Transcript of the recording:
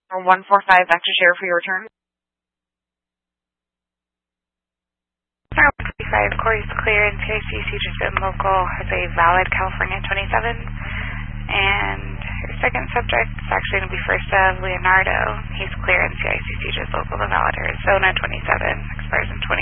145 back to share for your turn. 145, Corey's clear, and CICC just in local has a valid California 27. And your second subject is actually going to be first Leonardo. He's clear, and CICC just local, the valid Arizona 27, expires in 20.